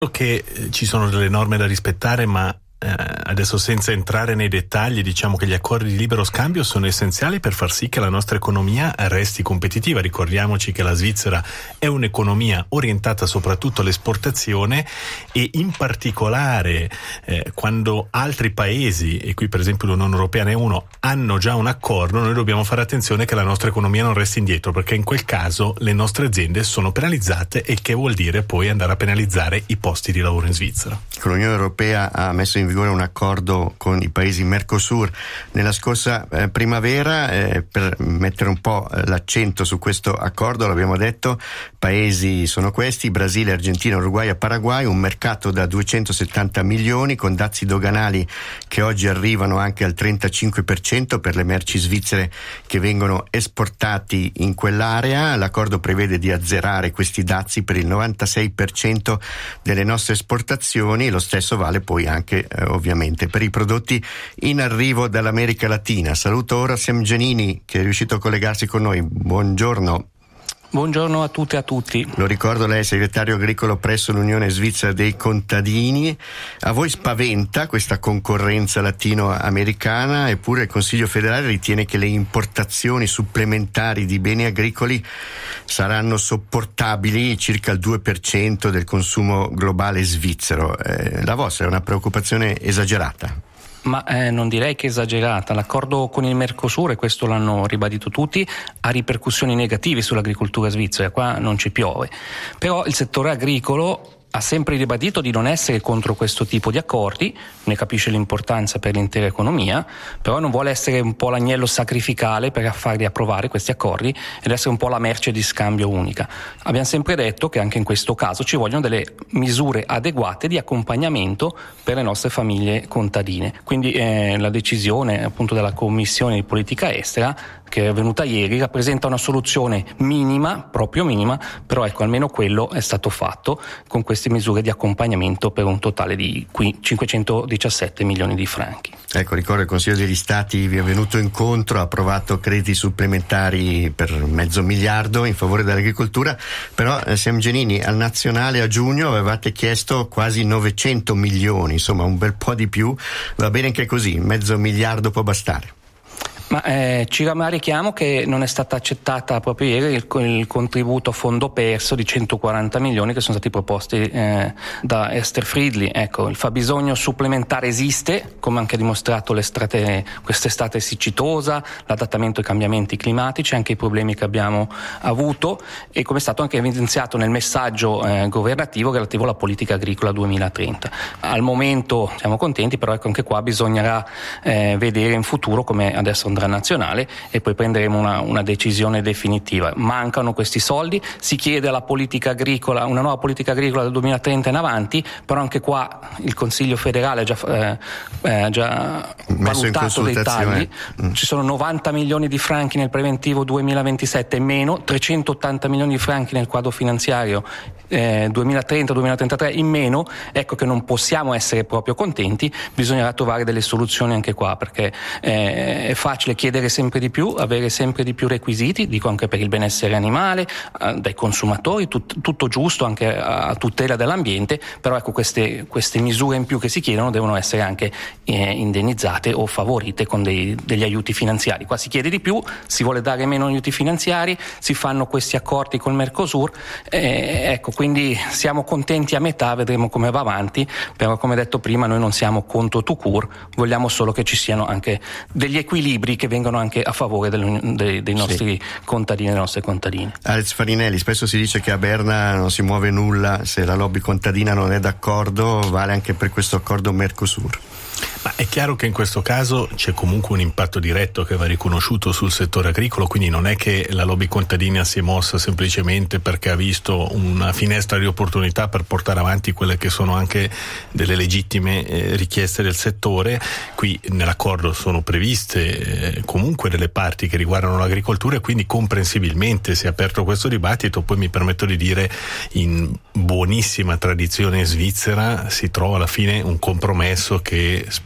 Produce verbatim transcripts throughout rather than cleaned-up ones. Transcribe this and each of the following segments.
Che ci sono delle norme da rispettare, ma eh, adesso senza entrare nei dettagli, diciamo che gli accordi di libero scambio sono essenziali per far sì che la nostra economia resti competitiva. Ricordiamoci che la Svizzera è un'economia orientata soprattutto all'esportazione, e in particolare eh, quando altri paesi, e qui per esempio l'Unione Europea ne è uno, hanno già un accordo, noi dobbiamo fare attenzione che la nostra economia non resti indietro, perché in quel caso le nostre aziende sono penalizzate, e che vuol dire poi andare a penalizzare i posti di lavoro in Svizzera. L'Unione Europea ha messo in vigore un accordo con i paesi Mercosur nella scorsa eh, primavera, eh, per mettere un po' l'accento su questo accordo. L'abbiamo detto, paesi sono questi: Brasile, Argentina, Uruguay e Paraguay, un mercato da duecentosettanta milioni con dazi doganali che oggi arrivano anche al trentacinque per cento per le merci svizzere che vengono esportati in quell'area. L'accordo prevede di azzerare questi dazi per il novantasei per cento delle nostre esportazioni. Lo stesso vale poi anche eh, ovviamente per i prodotti in arrivo dall'America Latina. Saluto ora Sam Giannini, che è riuscito a collegarsi con noi. Buongiorno. Buongiorno a tutte e a tutti. Lo ricordo, lei è segretario agricolo presso l'Unione Svizzera dei Contadini. A voi spaventa questa concorrenza latinoamericana, eppure il Consiglio federale ritiene che le importazioni supplementari di beni agricoli saranno sopportabili, circa il due per cento del consumo globale svizzero. Eh, la vostra è una preoccupazione esagerata? Ma eh, non direi che esagerata. L'accordo con il Mercosur, e questo l'hanno ribadito tutti, ha ripercussioni negative sull'agricoltura svizzera. Qua non ci piove. Però il settore agricolo ha sempre ribadito di non essere contro questo tipo di accordi, ne capisce l'importanza per l'intera economia, però non vuole essere un po' l'agnello sacrificale per farli approvare questi accordi ed essere un po' la merce di scambio unica. Abbiamo sempre detto che anche in questo caso ci vogliono delle misure adeguate di accompagnamento per le nostre famiglie contadine. Quindi eh, la decisione appunto della Commissione di Politica Estera, che è venuta ieri, rappresenta una soluzione minima, proprio minima, però ecco, almeno quello è stato fatto con queste misure di accompagnamento per un totale di cinquecentodiciassette milioni di franchi. Ecco, ricordo il Consiglio degli Stati vi è venuto incontro, ha approvato crediti supplementari per mezzo miliardo in favore dell'agricoltura, però eh, Sam Giannini, al nazionale a giugno avevate chiesto quasi novecento milioni, insomma un bel po' di più. Va bene anche così, mezzo miliardo può bastare? Ma eh, ci rammarichiamo che non è stata accettata proprio ieri il, il contributo a fondo perso di centoquaranta milioni che sono stati proposti eh, da Esther Friedli. Ecco, il fabbisogno supplementare esiste, come anche dimostrato l'estate, quest'estate siccitosa, l'adattamento ai cambiamenti climatici, anche i problemi che abbiamo avuto, e come è stato anche evidenziato nel messaggio eh, governativo relativo alla politica agricola duemilatrenta. Al momento siamo contenti, però ecco, anche qua bisognerà eh, vedere in futuro come adesso andrà nazionale e poi prenderemo una, una decisione definitiva. Mancano questi soldi, si chiede alla politica agricola una nuova politica agricola dal duemilatrenta in avanti, però anche qua il Consiglio federale ha già, eh, eh, già valutato dei tagli. Mm. Ci sono novanta milioni di franchi nel preventivo duemilaventisette meno, trecentottanta milioni di franchi nel quadro finanziario eh, duemilatrenta duemilatrentatré in meno. Ecco che non possiamo essere proprio contenti, bisognerà trovare delle soluzioni anche qua, perché eh, è facile chiedere sempre di più, avere sempre di più requisiti, dico anche per il benessere animale, eh, dai consumatori, tut, tutto giusto anche a, a tutela dell'ambiente, però ecco queste, queste misure in più che si chiedono devono essere anche eh, indennizzate o favorite con dei, degli aiuti finanziari. Qua si chiede di più, si vuole dare meno aiuti finanziari, si fanno questi accordi col Mercosur, eh, ecco, quindi siamo contenti a metà, vedremo come va avanti, però come detto prima noi non siamo contro tout court, vogliamo solo che ci siano anche degli equilibri che vengono anche a favore del, dei, dei nostri sì. contadini e delle nostre contadine. Alex Farinelli, spesso si dice che a Berna non si muove nulla se la lobby contadina non è d'accordo, vale anche per questo accordo Mercosur? Ma è chiaro che in questo caso c'è comunque un impatto diretto che va riconosciuto sul settore agricolo, quindi non è che la lobby contadina si è mossa semplicemente perché ha visto una finestra di opportunità per portare avanti quelle che sono anche delle legittime eh, richieste del settore. Qui nell'accordo sono previste eh, comunque delle parti che riguardano l'agricoltura e quindi comprensibilmente si è aperto questo dibattito. Poi mi permetto di dire, in buonissima tradizione svizzera si trova alla fine un compromesso che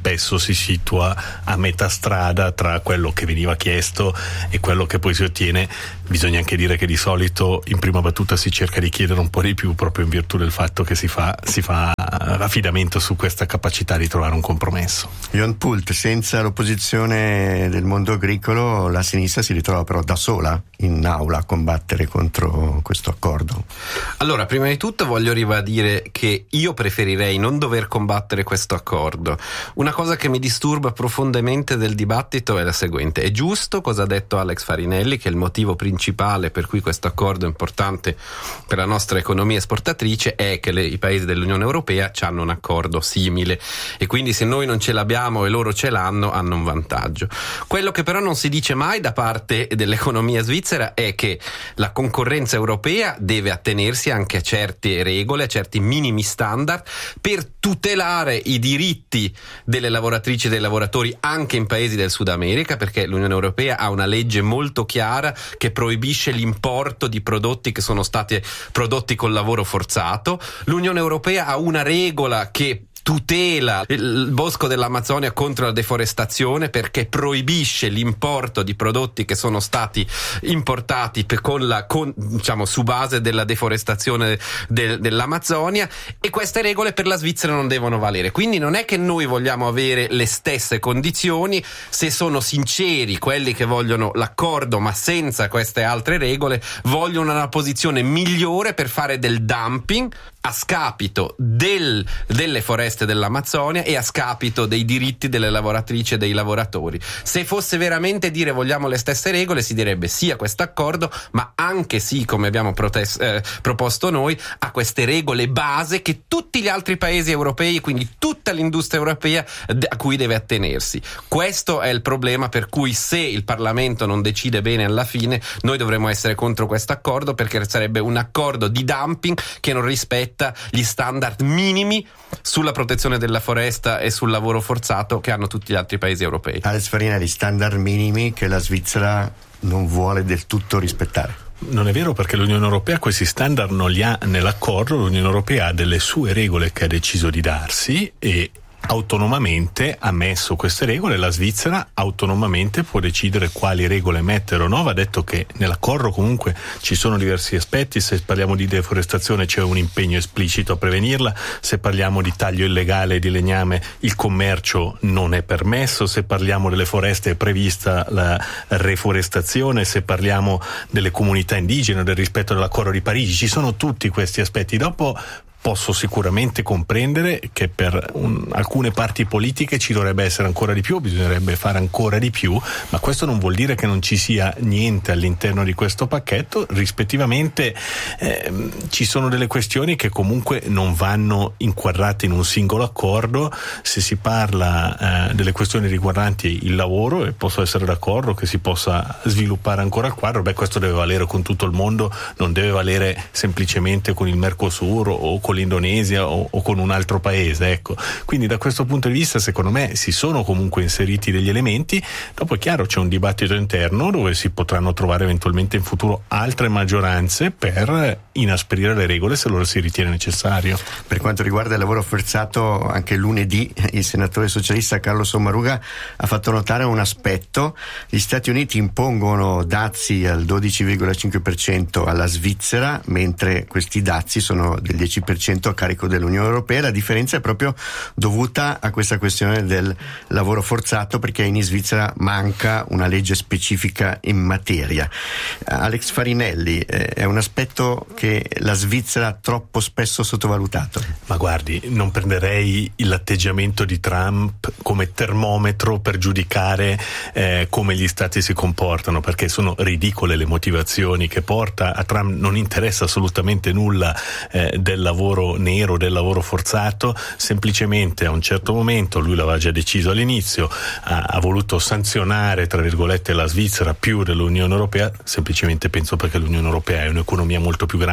spesso si situa a metà strada tra quello che veniva chiesto e quello che poi si ottiene. Bisogna anche dire che di solito in prima battuta si cerca di chiedere un po' di più, proprio in virtù del fatto che si fa, si fa affidamento su questa capacità di trovare un compromesso. Jon Pult, senza l'opposizione del mondo agricolo la sinistra si ritrova però da sola in aula a combattere contro questo accordo. Allora, prima di tutto voglio ribadire che io preferirei non dover combattere questo accordo. Una cosa che mi disturba profondamente del dibattito è la seguente: è giusto cosa ha detto Alex Farinelli, che il motivo principale per cui questo accordo è importante per la nostra economia esportatrice è che le, i paesi dell'Unione Europea hanno un accordo simile e quindi se noi non ce l'abbiamo e loro ce l'hanno, hanno un vantaggio. Quello che però non si dice mai da parte dell'economia svizzera è che la concorrenza europea deve attenersi anche a certe regole, a certi minimi standard per tutelare i diritti delle lavoratrici e dei lavoratori anche in paesi del Sud America, perché l'Unione Europea ha una legge molto chiara che proibisce l'importo di prodotti che sono stati prodotti col lavoro forzato. L'Unione Europea ha una regola che tutela il bosco dell'Amazzonia contro la deforestazione perché proibisce l'importo di prodotti che sono stati importati per, con la, con, diciamo, su base della deforestazione del, dell'Amazzonia, e queste regole per la Svizzera non devono valere. Quindi non è che noi vogliamo avere le stesse condizioni. Se sono sinceri quelli che vogliono l'accordo ma senza queste altre regole, vogliono una posizione migliore per fare del dumping a scapito del, delle foreste dell'Amazzonia e a scapito dei diritti delle lavoratrici e dei lavoratori. Se fosse veramente dire vogliamo le stesse regole, si direbbe sì a questo accordo, ma anche sì, come abbiamo protes- eh, proposto noi, a queste regole base che tutti gli altri paesi europei, quindi tutta l'industria europea, a cui deve attenersi. Questo è il problema per cui se il Parlamento non decide bene alla fine, noi dovremmo essere contro questo accordo, perché sarebbe un accordo di dumping che non rispetta gli standard minimi sulla protezione della foresta e sul lavoro forzato che hanno tutti gli altri paesi europei. Alex Farinelli, standard minimi che la Svizzera non vuole del tutto rispettare. Non è vero, perché l'Unione Europea questi standard non li ha nell'accordo. L'Unione Europea ha delle sue regole che ha deciso di darsi e autonomamente ha messo queste regole. La Svizzera autonomamente può decidere quali regole mettere o no. Va detto che nell'accordo comunque ci sono diversi aspetti. Se parliamo di deforestazione c'è un impegno esplicito a prevenirla, se parliamo di taglio illegale di legname il commercio non è permesso, se parliamo delle foreste è prevista la reforestazione, se parliamo delle comunità indigene, del rispetto dell'accordo di Parigi, ci sono tutti questi aspetti. Dopo posso sicuramente comprendere che per un, alcune parti politiche ci dovrebbe essere ancora di più, bisognerebbe fare ancora di più, ma questo non vuol dire che non ci sia niente all'interno di questo pacchetto. Rispettivamente eh, ci sono delle questioni che comunque non vanno inquadrate in un singolo accordo. Se si parla eh, delle questioni riguardanti il lavoro, e posso essere d'accordo che si possa sviluppare ancora il quadro, beh, questo deve valere con tutto il mondo, non deve valere semplicemente con il Mercosur o con l'Indonesia o, o con un altro paese, ecco. Quindi da questo punto di vista secondo me si sono comunque inseriti degli elementi. Dopo è chiaro, c'è un dibattito interno dove si potranno trovare eventualmente in futuro altre maggioranze per inasprire le regole se lo si ritiene necessario. Per quanto riguarda il lavoro forzato, anche lunedì il senatore socialista Carlo Sommaruga ha fatto notare un aspetto: gli Stati Uniti impongono dazi al dodici virgola cinque per cento alla Svizzera, mentre questi dazi sono del dieci per cento a carico dell'Unione Europea. La differenza è proprio dovuta a questa questione del lavoro forzato, perché in Svizzera manca una legge specifica in materia. Alex Farinelli, eh, è un aspetto che la Svizzera ha troppo spesso sottovalutato. Ma guardi, non prenderei l'atteggiamento di Trump come termometro per giudicare eh, come gli stati si comportano, perché sono ridicole le motivazioni che porta. A Trump non interessa assolutamente nulla eh, del lavoro nero, del lavoro forzato. Semplicemente a un certo momento, lui l'aveva già deciso all'inizio, ha, ha voluto sanzionare tra virgolette la Svizzera più dell'Unione Europea, semplicemente penso perché l'Unione Europea è un'economia molto più grande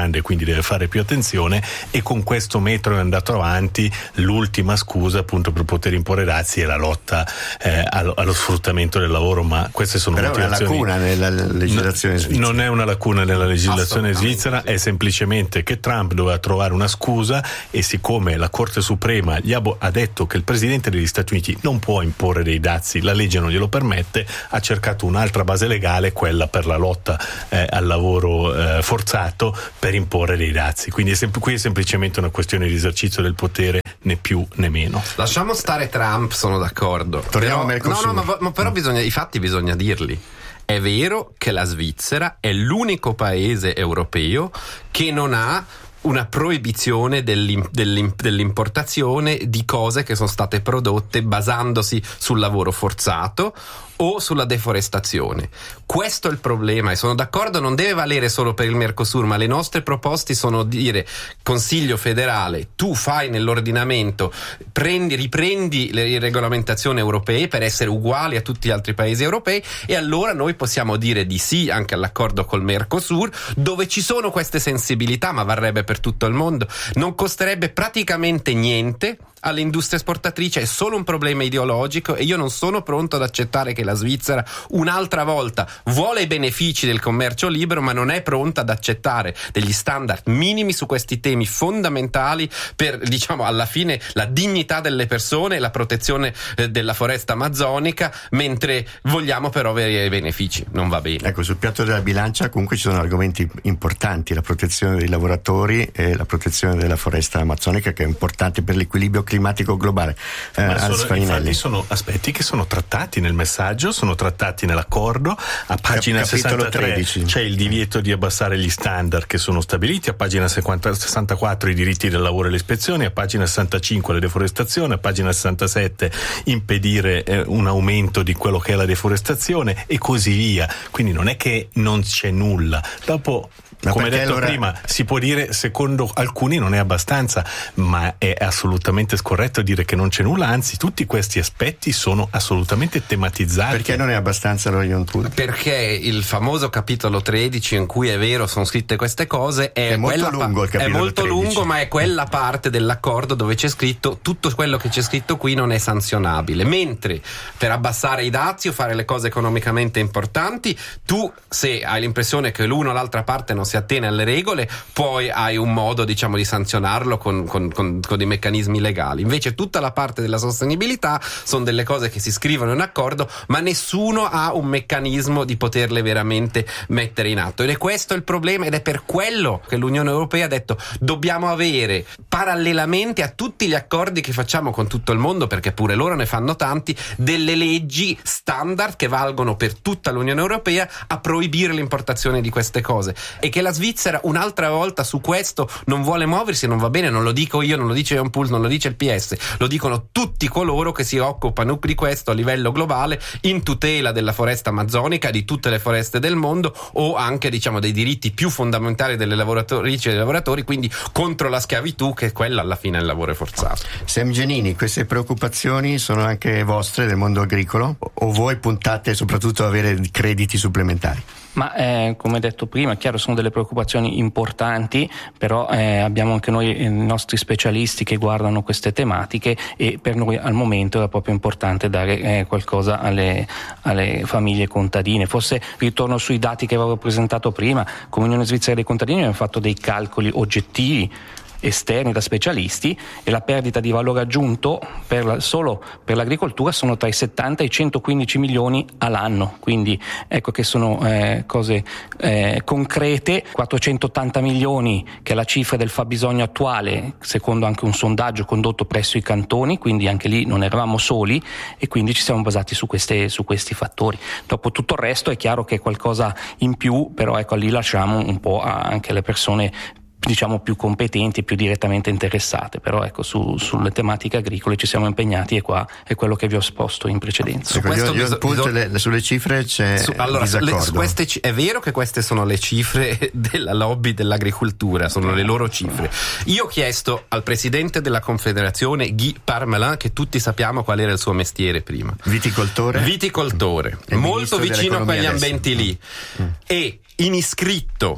grande, quindi deve fare più attenzione, e con questo metro è andato avanti. L'ultima scusa appunto per poter imporre dazi è la lotta eh, allo, allo sfruttamento del lavoro, ma queste sono Però motivazioni. È una lacuna nella legislazione svizzera. Non è una lacuna nella legislazione svizzera, è semplicemente che Trump doveva trovare una scusa, e siccome la Corte Suprema gli ha, bo- ha detto che il presidente degli Stati Uniti non può imporre dei dazi, la legge non glielo permette, ha cercato un'altra base legale, quella per la lotta eh, al lavoro eh, forzato, per imporre dei dazi. Quindi è sem- qui è semplicemente una questione di esercizio del potere, né più né meno. Lasciamo stare Trump, sono d'accordo. Torniamo però, a Mercosur. No, no, ma, ma però bisogna, i fatti bisogna dirli. È vero che la Svizzera è l'unico paese europeo che non ha una proibizione dell'im, dell'im, dell'importazione di cose che sono state prodotte basandosi sul lavoro forzato o sulla deforestazione. Questo è il problema, e sono d'accordo, non deve valere solo per il Mercosur, ma le nostre proposte sono dire: Consiglio federale, tu fai nell'ordinamento, prendi, riprendi le regolamentazioni europee per essere uguali a tutti gli altri paesi europei, e allora noi possiamo dire di sì anche all'accordo col Mercosur, dove ci sono queste sensibilità, ma varrebbe per tutto il mondo. Non costerebbe praticamente niente alle industrie esportatrici, è solo un problema ideologico, e io non sono pronto ad accettare che la Svizzera un'altra volta vuole i benefici del commercio libero, ma non è pronta ad accettare degli standard minimi su questi temi fondamentali per, diciamo, alla fine la dignità delle persone e la protezione eh, della foresta amazzonica, mentre vogliamo però avere i benefici. Non va bene. Ecco, sul piatto della bilancia comunque ci sono argomenti importanti: la protezione dei lavoratori e la protezione della foresta amazzonica, che è importante per l'equilibrio climatico globale. Eh, Ma sono, Farinelli. infatti sono aspetti che sono trattati nel messaggio, sono trattati nell'accordo. A pagina Cap- sessantatré tredici c'è il divieto di abbassare gli standard che sono stabiliti, a pagina cinquanta, sessantaquattro i diritti del lavoro e le ispezioni, a pagina sessantacinque la deforestazione, a pagina sessantasette impedire eh, un aumento di quello che è la deforestazione, e così via. Quindi non è che non c'è nulla. Dopo, Ma come detto allora... prima, si può dire secondo alcuni non è abbastanza, ma è assolutamente scorretto dire che non c'è nulla, anzi tutti questi aspetti sono assolutamente tematizzati. Perché non è abbastanza lo Ion Pool? Perché il famoso capitolo tredici, in cui è vero sono scritte queste cose, è, è molto quella lungo il pa- capitolo è molto tredici. lungo, ma è quella parte dell'accordo dove c'è scritto tutto quello che c'è scritto qui non è sanzionabile, mentre per abbassare i dazi o fare le cose economicamente importanti, tu, se hai l'impressione che l'uno o l'altra parte non si attiene alle regole, poi hai un modo, diciamo, di sanzionarlo con, con, con, con dei meccanismi legali. Invece tutta la parte della sostenibilità sono delle cose che si scrivono in accordo, ma nessuno ha un meccanismo di poterle veramente mettere in atto, ed è questo il problema, ed è per quello che l'Unione Europea ha detto: dobbiamo avere parallelamente a tutti gli accordi che facciamo con tutto il mondo, perché pure loro ne fanno tanti, delle leggi standard che valgono per tutta l'Unione Europea a proibire l'importazione di queste cose, e che la Svizzera un'altra volta su questo non vuole muoversi. Non va bene, non lo dico io, non lo dice Ion Pool, non lo dice il P S, lo dicono tutti coloro che si occupano di questo a livello globale, in tutela della foresta amazzonica, di tutte le foreste del mondo, o anche, diciamo, dei diritti più fondamentali delle lavoratrici e dei lavoratori, quindi contro la schiavitù, che è quella alla fine del lavoro forzato. Sam Giannini, queste preoccupazioni sono anche vostre del mondo agricolo, o voi puntate soprattutto ad avere crediti supplementari? Ma eh, come detto prima, è chiaro, sono delle preoccupazioni importanti, però eh, abbiamo anche noi i nostri specialisti che guardano queste tematiche, e per noi al momento era proprio importante dare eh, qualcosa alle, alle famiglie contadine. Forse ritorno sui dati che avevo presentato prima. Come Unione Svizzera dei Contadini abbiamo fatto dei calcoli oggettivi esterni da specialisti, e la perdita di valore aggiunto per la, solo per l'agricoltura sono tra i settanta e i centoquindici milioni all'anno, quindi ecco che sono eh, cose eh, concrete. Quattrocentottanta milioni, che è la cifra del fabbisogno attuale, secondo anche un sondaggio condotto presso i cantoni, quindi anche lì non eravamo soli, e quindi ci siamo basati su, queste, su questi fattori. Dopo tutto il resto è chiaro che è qualcosa in più, però ecco, lì lasciamo un po' anche le persone, diciamo, più competenti e più direttamente interessate, però ecco, su, sulle tematiche agricole ci siamo impegnati, e qua è quello che vi ho esposto in precedenza. Su questo io, io appunto bisog- le, sulle cifre c'è su, allora, disaccordo. Le, su queste, è vero che queste sono le cifre della lobby dell'agricoltura, sono le loro cifre. Io ho chiesto al presidente della Confederazione, Guy Parmelin, che tutti sappiamo qual era il suo mestiere prima. Viticoltore? Viticoltore, molto vicino a quegli adesso. ambienti lì, mm. e in iscritto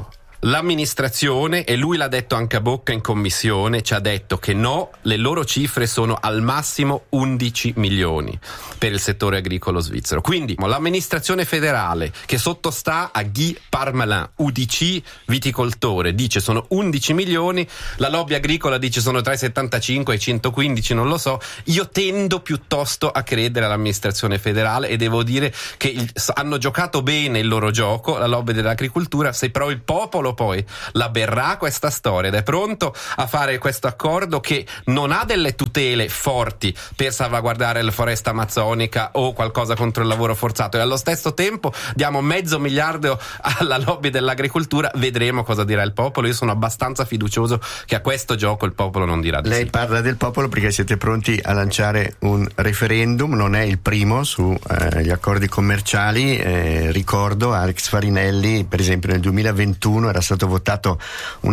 L'amministrazione, e lui l'ha detto anche a bocca in commissione, ci ha detto che no, le loro cifre sono al massimo undici milioni per il settore agricolo svizzero. Quindi l'amministrazione federale, che sottostà a Guy Parmelin, U D C viticoltore, dice sono undici milioni, la lobby agricola dice sono tra i settantacinque e i centoquindici, non lo so. Io tendo piuttosto a credere all'amministrazione federale e devo dire che il, hanno giocato bene il loro gioco, la lobby dell'agricoltura. Se però il popolo poi la berrà questa storia ed è pronto a fare questo accordo che non ha delle tutele forti per salvaguardare la foresta amazzonica o qualcosa contro il lavoro forzato, e allo stesso tempo diamo mezzo miliardo alla lobby dell'agricoltura, vedremo cosa dirà il popolo. Io sono abbastanza fiducioso che a questo gioco il popolo non dirà di Lei sì. parla del popolo perché siete pronti a lanciare un referendum, non è il primo sugli eh, accordi commerciali. Eh, ricordo Alex Farinelli, per esempio nel duemilaventuno era stato votato un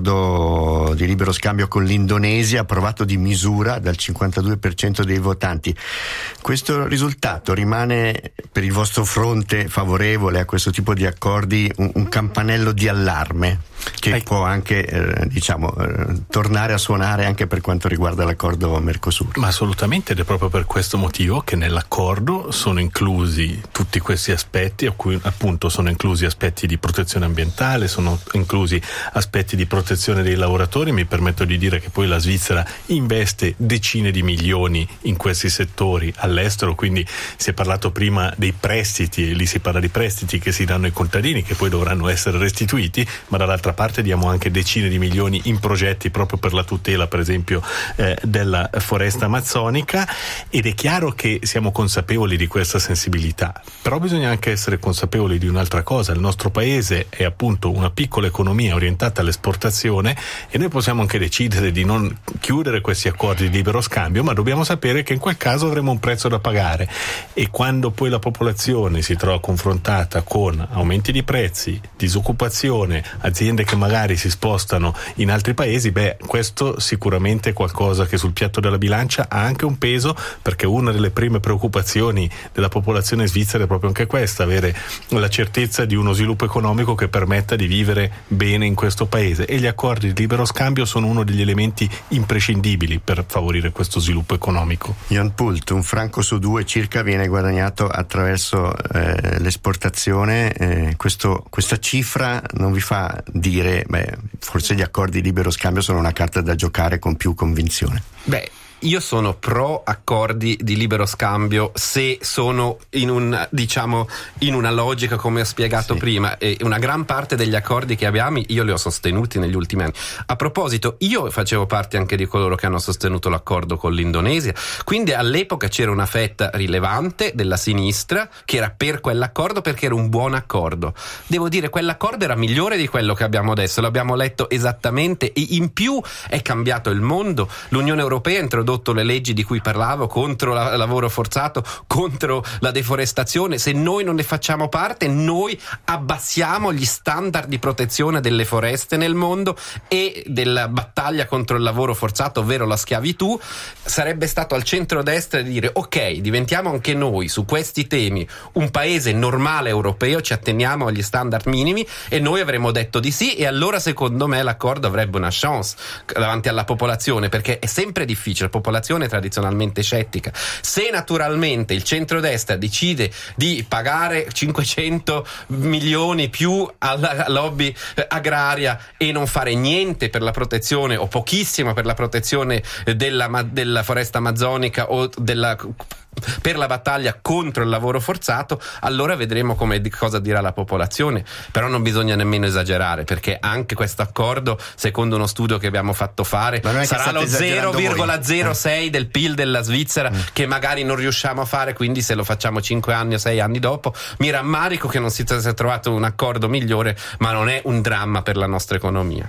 accordo di libero scambio con l'Indonesia, approvato di misura dal cinquantadue per cento dei votanti. Questo risultato rimane per il vostro fronte favorevole a questo tipo di accordi un, un campanello di allarme che ecco. può anche eh, diciamo eh, tornare a suonare anche per quanto riguarda l'accordo Mercosur? Ma assolutamente, ed è proprio per questo motivo che nell'accordo sono inclusi tutti questi aspetti, a cui appunto sono inclusi aspetti di protezione ambientale, sono inclusi aspetti di protezione dei lavoratori. Mi permetto di dire che poi la Svizzera investe decine di milioni in questi settori all'estero, quindi si è parlato prima dei prestiti, e lì si parla di prestiti che si danno ai contadini che poi dovranno essere restituiti, ma dall'altra parte diamo anche decine di milioni in progetti proprio per la tutela, per esempio eh, della foresta amazzonica, ed è chiaro che siamo consapevoli di questa sensibilità, però bisogna anche essere consapevoli di un'altra cosa: il nostro paese è appunto una piccola economia orientata all'esportazione e noi possiamo anche decidere di non chiudere questi accordi di libero scambio, ma dobbiamo sapere che in quel caso avremo un prezzo da pagare, e quando poi la popolazione si trova confrontata con aumenti di prezzi, disoccupazione, aziende che magari si spostano in altri paesi, beh, questo sicuramente è qualcosa che sul piatto della bilancia ha anche un peso, perché una delle prime preoccupazioni della popolazione svizzera è proprio anche questa: avere la certezza di uno sviluppo economico che permetta di vivere bene in questo paese, e gli accordi di libero scambio sono uno degli elementi imprescindibili per favorire questo sviluppo economico. Jan Pult, un franco su due circa viene guadagnato attraverso eh, l'esportazione. Eh, questo, questa cifra non vi fa dire, beh, forse gli accordi di libero scambio sono una carta da giocare con più convinzione? Beh, io sono pro accordi di libero scambio se sono in un, diciamo, in una logica come ho spiegato sì. prima, e una gran parte degli accordi che abbiamo io li ho sostenuti negli ultimi anni. A proposito, io facevo parte anche di coloro che hanno sostenuto l'accordo con l'Indonesia, quindi all'epoca c'era una fetta rilevante della sinistra che era per quell'accordo perché era un buon accordo. Devo dire, quell'accordo era migliore di quello che abbiamo adesso, l'abbiamo letto esattamente, e in più è cambiato il mondo. L'Unione Europea ha introdotto le leggi di cui parlavo contro il lavoro forzato, contro la deforestazione. Se noi non ne facciamo parte, noi abbassiamo gli standard di protezione delle foreste nel mondo e della battaglia contro il lavoro forzato, ovvero la schiavitù. Sarebbe stato al centrodestra di dire ok, diventiamo anche noi su questi temi un paese normale europeo, ci atteniamo agli standard minimi, e noi avremmo detto di sì, e allora secondo me l'accordo avrebbe una chance davanti alla popolazione, perché è sempre difficile. La popolazione è tradizionalmente scettica. Se naturalmente il centrodestra decide di pagare cinquecento milioni più alla lobby agraria e non fare niente per la protezione, o pochissimo per la protezione della, della foresta amazzonica o della per la battaglia contro il lavoro forzato, allora vedremo come, cosa dirà la popolazione. Però non bisogna nemmeno esagerare, perché anche questo accordo, secondo uno studio che abbiamo fatto fare, sarà lo zero virgola zero sei del P I L della Svizzera, mm. che magari non riusciamo a fare, quindi se lo facciamo cinque anni o sei anni dopo, mi rammarico che non si sia trovato un accordo migliore, ma non è un dramma per la nostra economia.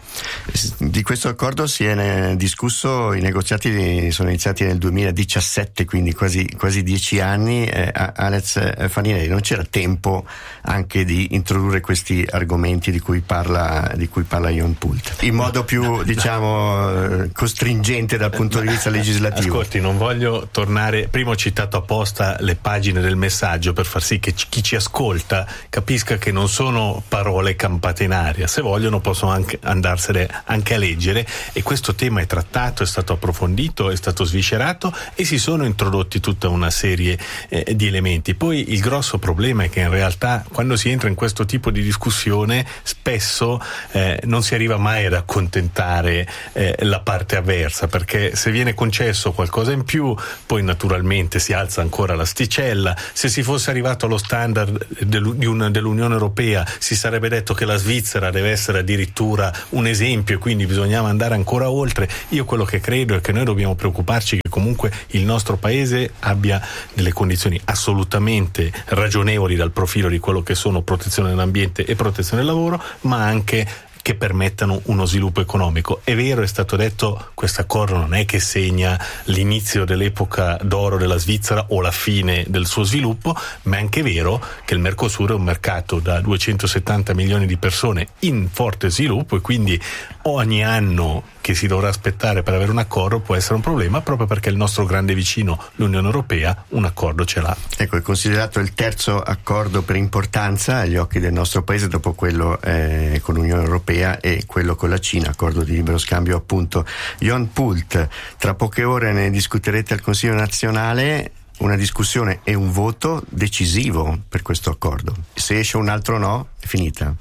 Di questo accordo si è discusso, i negoziati sono iniziati nel duemiladiciassette, quindi quasi, quasi quasi dieci anni. eh, Alex Farinelli, non c'era tempo anche di introdurre questi argomenti di cui parla di cui parla Jon Pult in modo più diciamo costringente dal punto di vista legislativo? Ascolti, non voglio tornare, prima ho citato apposta le pagine del messaggio per far sì che chi ci ascolta capisca che non sono parole campate in aria, se vogliono possono anche andarsene anche a leggere, e questo tema è trattato, è stato approfondito, è stato sviscerato e si sono introdotti tutta una serie eh, di elementi. Poi il grosso problema è che in realtà quando si entra in questo tipo di discussione spesso eh, non si arriva mai ad accontentare eh, la parte avversa, perché se viene concesso qualcosa in più poi naturalmente si alza ancora l'asticella. Se si fosse arrivato allo standard del, di un, dell'Unione Europea si sarebbe detto che la Svizzera deve essere addirittura un esempio e quindi bisognava andare ancora oltre. Io quello che credo è che noi dobbiamo preoccuparci che comunque il nostro paese abbia delle condizioni assolutamente ragionevoli dal profilo di quello che sono protezione dell'ambiente e protezione del lavoro, ma anche che permettano uno sviluppo economico. È vero, è stato detto, questo accordo non è che segna l'inizio dell'epoca d'oro della Svizzera o la fine del suo sviluppo, ma è anche vero che il Mercosur è un mercato da duecentosettanta milioni di persone in forte sviluppo, e quindi ogni anno che si dovrà aspettare per avere un accordo può essere un problema, proprio perché il nostro grande vicino, l'Unione Europea, un accordo ce l'ha. Ecco, è considerato il terzo accordo per importanza agli occhi del nostro paese, dopo quello eh, con l'Unione Europea e quello con la Cina, accordo di libero scambio appunto. Jon Pult, tra poche ore ne discuterete al Consiglio nazionale, una discussione e un voto decisivo per questo accordo. Se esce un altro no, è finita.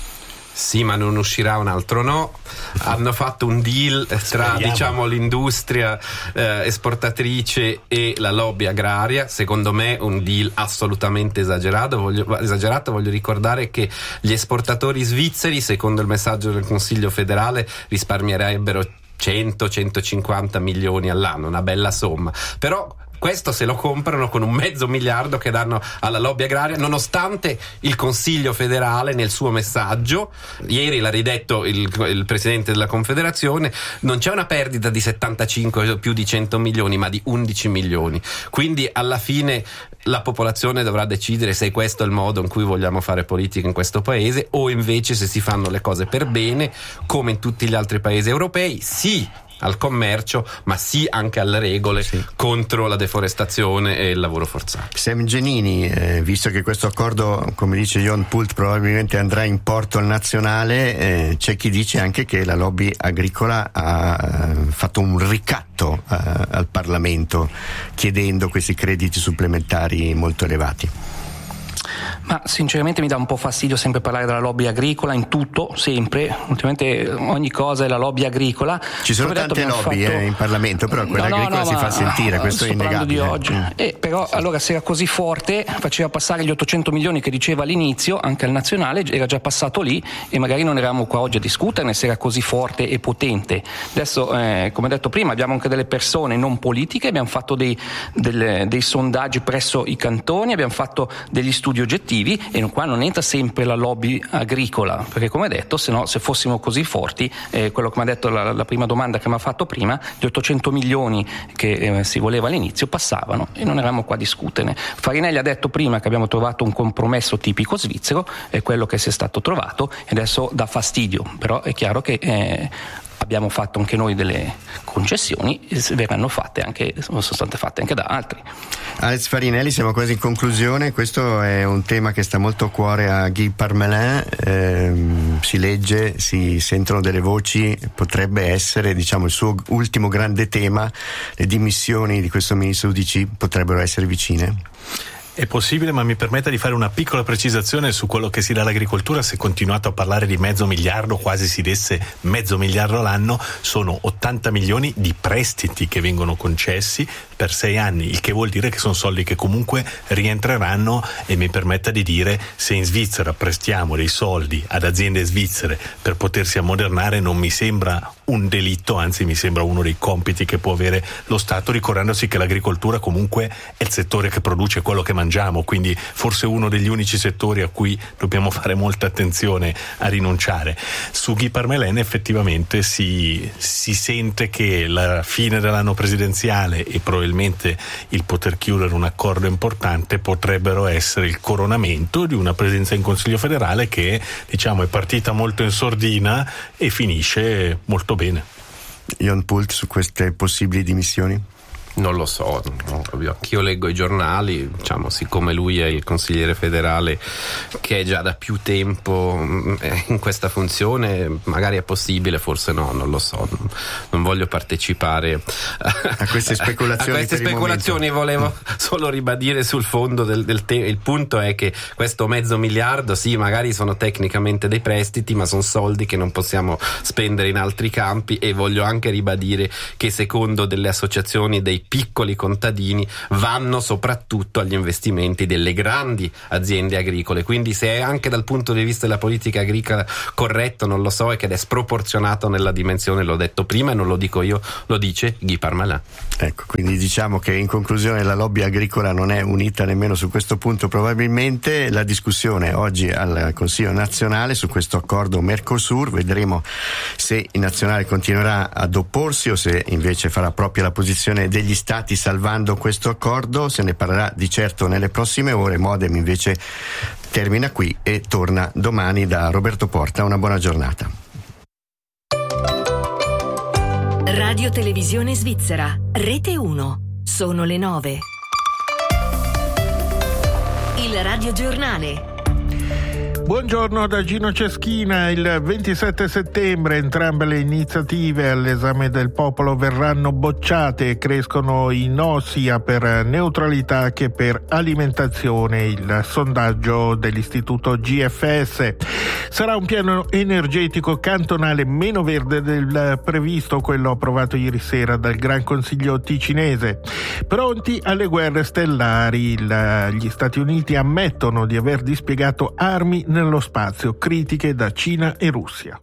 Sì, ma non uscirà un altro no. Hanno fatto un deal tra Speriamo. diciamo l'industria eh, esportatrice e la lobby agraria, secondo me un deal assolutamente esagerato. Voglio, esagerato. Voglio ricordare che gli esportatori svizzeri, secondo il messaggio del Consiglio federale, risparmierebbero cento centocinquanta milioni all'anno, una bella somma. Però questo se lo comprano con un mezzo miliardo che danno alla lobby agraria, nonostante il Consiglio federale nel suo messaggio, ieri l'ha ridetto il, il Presidente della Confederazione, non c'è una perdita di settantacinque più di cento milioni, ma di undici milioni. Quindi alla fine la popolazione dovrà decidere se questo è il modo in cui vogliamo fare politica in questo paese, o invece se si fanno le cose per bene come in tutti gli altri paesi europei. Sì al commercio, ma sì anche alle regole, sì, contro la deforestazione e il lavoro forzato. Sam Giannini, eh, visto che questo accordo, come dice Jon Pult, probabilmente andrà in porto al nazionale, eh, c'è chi dice anche che la lobby agricola ha eh, fatto un ricatto eh, al Parlamento chiedendo questi crediti supplementari molto elevati. Ma sinceramente mi dà un po' fastidio sempre parlare della lobby agricola in tutto, sempre. Ultimamente ogni cosa è la lobby agricola. Ci sono Come tante detto, lobby fatto... eh, in Parlamento, però quella no, no, agricola no, si fa sentire, questo è innegabile. Di oggi. Mm. Eh, però sì. Allora se era così forte, faceva passare gli ottocento milioni che diceva all'inizio anche al nazionale, era già passato lì e magari non eravamo qua oggi a discuterne se era così forte e potente. Adesso, eh, come detto prima, abbiamo anche delle persone non politiche, abbiamo fatto dei, delle, dei sondaggi presso i cantoni, abbiamo fatto degli studi oggettivi, e qua non entra sempre la lobby agricola, perché come detto, se no, se fossimo così forti, eh, quello che mi ha detto la, la prima domanda che mi ha fatto prima, gli ottocento milioni che eh, si voleva all'inizio passavano e non eravamo qua a discuterne. Farinelli ha detto prima che abbiamo trovato un compromesso tipico svizzero, è quello che si è stato trovato, e adesso dà fastidio, però è chiaro che eh, abbiamo fatto anche noi delle concessioni e verranno fatte anche, sono state fatte anche da altri. Alex Farinelli, siamo quasi in conclusione. Questo è un tema che sta molto a cuore a Guy Parmelin, eh, si legge, si sentono delle voci, potrebbe essere, diciamo, il suo ultimo grande tema. Le dimissioni di questo ministro U D C potrebbero essere vicine? È possibile, ma mi permetta di fare una piccola precisazione su quello che si dà all'agricoltura. Se continuato a parlare di mezzo miliardo, quasi si desse mezzo miliardo all'anno, sono ottanta milioni di prestiti che vengono concessi per sei anni, il che vuol dire che sono soldi che comunque rientreranno. E mi permetta di dire, se in Svizzera prestiamo dei soldi ad aziende svizzere per potersi ammodernare, non mi sembra un delitto, anzi mi sembra uno dei compiti che può avere lo Stato, ricordandosi che l'agricoltura comunque è il settore che produce quello che mangiamo, quindi forse uno degli unici settori a cui dobbiamo fare molta attenzione a rinunciare. Su Guy Parmelin effettivamente si, si sente che la fine dell'anno presidenziale e probabilmente probabilmente il poter chiudere un accordo importante potrebbero essere il coronamento di una presenza in Consiglio federale che, diciamo, è partita molto in sordina e finisce molto bene. Jon Pult, su queste possibili dimissioni? Non lo so, io leggo i giornali, diciamo, siccome lui è il consigliere federale che è già da più tempo in questa funzione, magari è possibile, forse no, non lo so, non voglio partecipare a queste speculazioni. A queste speculazioni volevo solo ribadire sul fondo del, del tema. Il punto è che questo mezzo miliardo, sì, magari sono tecnicamente dei prestiti, ma sono soldi che non possiamo spendere in altri campi, e voglio anche ribadire che secondo delle associazioni dei piccoli contadini vanno soprattutto agli investimenti delle grandi aziende agricole, quindi se è anche dal punto di vista della politica agricola corretto non lo so, e che ed è sproporzionato nella dimensione, l'ho detto prima e non lo dico io, lo dice Guy Parmelin. Ecco, quindi diciamo che in conclusione la lobby agricola non è unita nemmeno su questo punto. Probabilmente la discussione oggi al Consiglio nazionale su questo accordo Mercosur, vedremo se il nazionale continuerà ad opporsi o se invece farà propria la posizione degli stati salvando questo accordo. Se ne parlerà di certo nelle prossime ore. Modem invece termina qui e torna domani da Roberto Porta. Una buona giornata. Radio Televisione Svizzera, Rete uno. Sono le nove. Il Radio Giornale. Buongiorno da Gino Ceschina. Il ventisette settembre entrambe le iniziative all'esame del popolo verranno bocciate e crescono i no sia per neutralità che per alimentazione. Il sondaggio dell'istituto G F S. Sarà un piano energetico cantonale meno verde del previsto, quello approvato ieri sera dal Gran Consiglio ticinese. Pronti alle guerre stellari. Il, gli Stati Uniti ammettono di aver dispiegato armi nello spazio, critiche da Cina e Russia.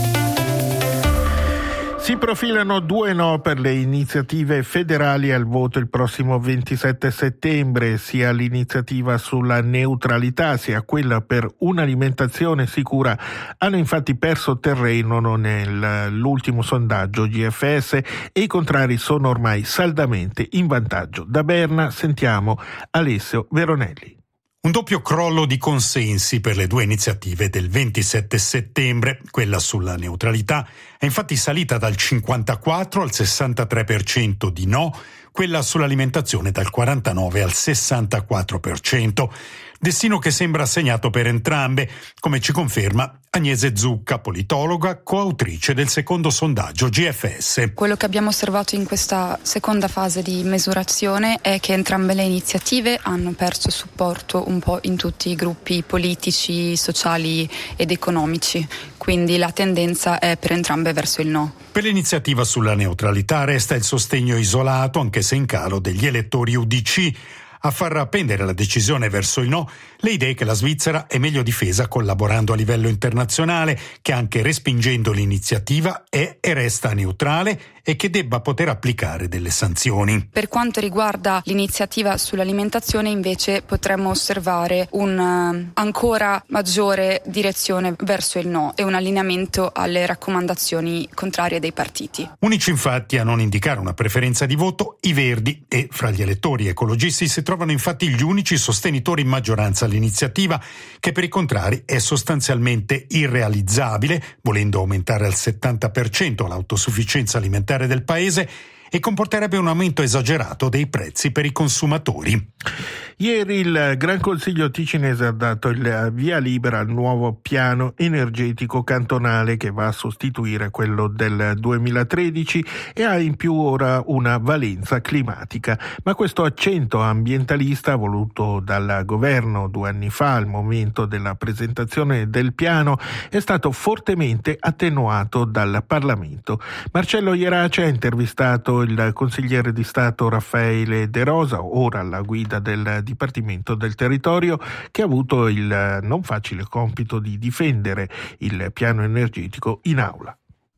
Si profilano due no per le iniziative federali al voto il prossimo ventisette settembre, sia l'iniziativa sulla neutralità sia quella per un'alimentazione sicura hanno infatti perso terreno nell'ultimo sondaggio G F S e i contrari sono ormai saldamente in vantaggio. Da Berna sentiamo Alessio Veronelli. Un doppio crollo di consensi per le due iniziative del ventisette settembre. Quella sulla neutralità è infatti salita dal cinquantaquattro al sessantatré per cento di no, quella sull'alimentazione dal quarantanove al sessantaquattro per cento. Destino che sembra segnato per entrambe, come ci conferma Agnese Zucca, politologa, coautrice del secondo sondaggio G F S. Quello che abbiamo osservato in questa seconda fase di misurazione è che entrambe le iniziative hanno perso supporto un po' in tutti i gruppi politici, sociali ed economici, quindi la tendenza è per entrambe verso il no. Per l'iniziativa sulla neutralità resta il sostegno isolato, anche se in calo, degli elettori U D C. A far pendere la decisione verso il no le idee che la Svizzera è meglio difesa collaborando a livello internazionale, che anche respingendo l'iniziativa è e resta neutrale e che debba poter applicare delle sanzioni. Per quanto riguarda l'iniziativa sull'alimentazione invece potremmo osservare un ancora maggiore direzione verso il no e un allineamento alle raccomandazioni contrarie dei partiti. Unici infatti a non indicare una preferenza di voto i Verdi, e fra gli elettori ecologisti si trovano infatti gli unici sostenitori in maggioranza all'iniziativa, che per i contrari è sostanzialmente irrealizzabile, volendo aumentare al settanta per cento l'autosufficienza alimentare del paese, e comporterebbe un aumento esagerato dei prezzi per i consumatori. Ieri il Gran Consiglio ticinese ha dato il via libera al nuovo piano energetico cantonale che va a sostituire quello del duemilatredici e ha in più ora una valenza climatica. Ma questo accento ambientalista voluto dal governo due anni fa al momento della presentazione del piano è stato fortemente attenuato dal Parlamento. Marcello Ierace ha intervistato il consigliere di Stato Raffaele De Rosa, ora alla guida del Dipartimento del Territorio, che ha avuto il non facile compito di difendere il piano energetico in aula.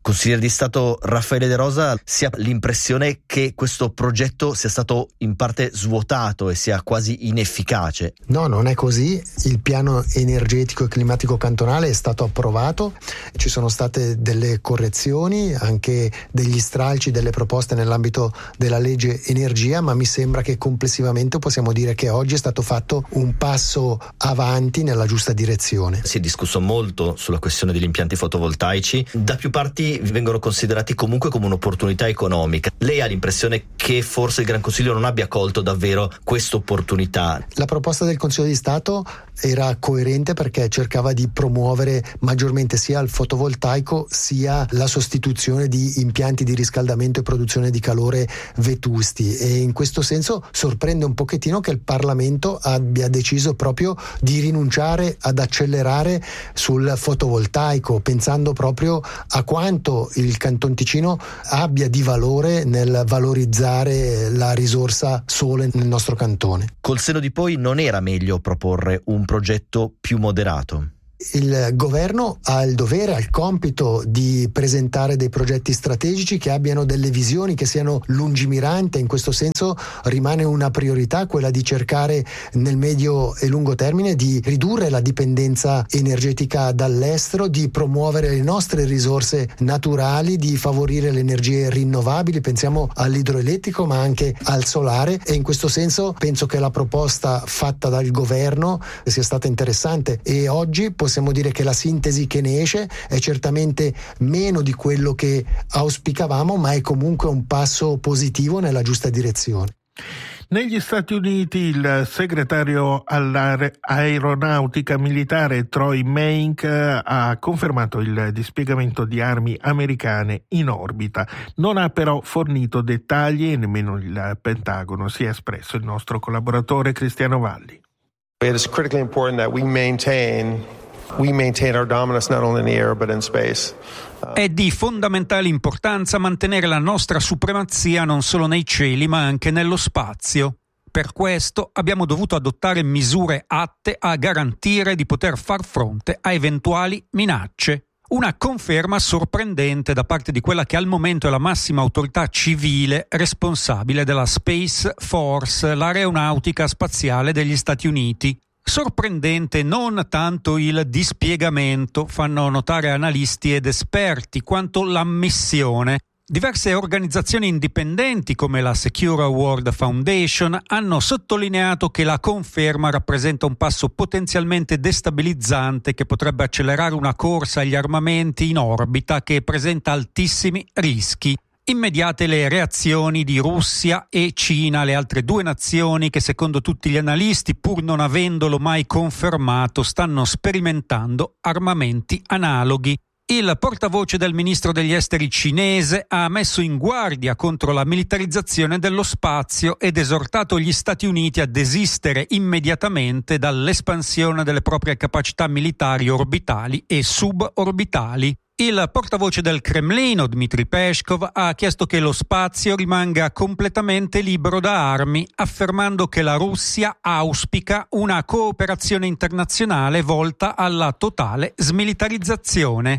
Consigliere di Stato Raffaele De Rosa, si ha l'impressione che questo progetto sia stato in parte svuotato e sia quasi inefficace. No, non è così. Il piano energetico e climatico cantonale è stato approvato, ci sono state delle correzioni, anche degli stralci, delle proposte nell'ambito della legge energia, ma mi sembra che complessivamente possiamo dire che oggi è stato fatto un passo avanti nella giusta direzione. Si è discusso molto sulla questione degli impianti fotovoltaici, da più parti vengono considerati comunque come un'opportunità economica. Lei ha l'impressione che forse il Gran Consiglio non abbia colto davvero questa opportunità? La proposta del Consiglio di Stato era coerente perché cercava di promuovere maggiormente sia il fotovoltaico sia la sostituzione di impianti di riscaldamento e produzione di calore vetusti, e in questo senso sorprende un pochettino che il Parlamento abbia deciso proprio di rinunciare ad accelerare sul fotovoltaico, pensando proprio a quanto il Canton Ticino abbia di valore nel valorizzare la risorsa sole nel nostro cantone. Col senno di poi, non era meglio proporre un progetto più moderato? Il governo ha il dovere, ha il compito di presentare dei progetti strategici che abbiano delle visioni, che siano lungimiranti. In questo senso rimane una priorità quella di cercare nel medio e lungo termine di ridurre la dipendenza energetica dall'estero, di promuovere le nostre risorse naturali, di favorire le energie rinnovabili, pensiamo all'idroelettrico ma anche al solare, e in questo senso penso che la proposta fatta dal governo sia stata interessante, e oggi possiamo Possiamo dire che la sintesi che ne esce è certamente meno di quello che auspicavamo, ma è comunque un passo positivo nella giusta direzione. Negli Stati Uniti il segretario all'aeronautica militare Troy Meink ha confermato il dispiegamento di armi americane in orbita. Non ha però fornito dettagli e nemmeno il Pentagono. Si è espresso il nostro collaboratore Cristiano Valli. It is critically important that we maintain We maintain our dominance not only in the air but in space. È di fondamentale importanza mantenere la nostra supremazia non solo nei cieli ma anche nello spazio. Per questo abbiamo dovuto adottare misure atte a garantire di poter far fronte a eventuali minacce. Una conferma sorprendente da parte di quella che al momento è la massima autorità civile responsabile della Space Force, l'aeronautica spaziale degli Stati Uniti. Sorprendente non tanto il dispiegamento, fanno notare analisti ed esperti, quanto l'ammissione. Diverse organizzazioni indipendenti come la Secure World Foundation hanno sottolineato che la conferma rappresenta un passo potenzialmente destabilizzante che potrebbe accelerare una corsa agli armamenti in orbita che presenta altissimi rischi. Immediate le reazioni di Russia e Cina, le altre due nazioni che secondo tutti gli analisti, pur non avendolo mai confermato, stanno sperimentando armamenti analoghi. Il portavoce del ministro degli esteri cinese ha messo in guardia contro la militarizzazione dello spazio ed esortato gli Stati Uniti a desistere immediatamente dall'espansione delle proprie capacità militari orbitali e suborbitali. Il portavoce del Cremlino, Dmitry Peskov, ha chiesto che lo spazio rimanga completamente libero da armi, affermando che la Russia auspica una cooperazione internazionale volta alla totale smilitarizzazione.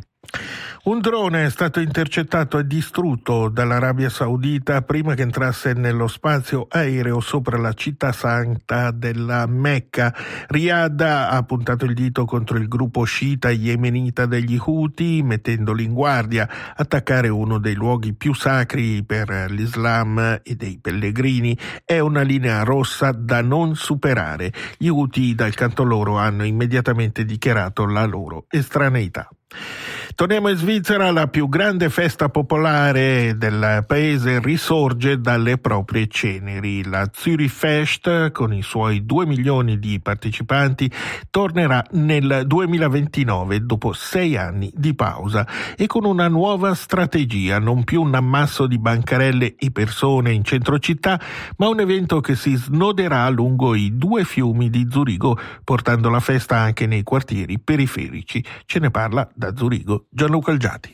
Un drone è stato intercettato e distrutto dall'Arabia Saudita prima che entrasse nello spazio aereo sopra la città santa della Mecca. Riyadh ha puntato il dito contro il gruppo sciita yemenita degli Houthi, mettendoli in guardia. Attaccare uno dei luoghi più sacri per l'Islam e dei pellegrini è una linea rossa da non superare. Gli Houthi dal canto loro hanno immediatamente dichiarato la loro estraneità. Torniamo in Svizzera, la più grande festa popolare del paese risorge dalle proprie ceneri. La Zürich Fest, con i suoi due milioni di partecipanti, tornerà nel duemilaventinove dopo sei anni di pausa e con una nuova strategia, non più un ammasso di bancarelle e persone in centro città, ma un evento che si snoderà lungo i due fiumi di Zurigo, portando la festa anche nei quartieri periferici. Ce ne parla da Zurigo Gianluca Algiati.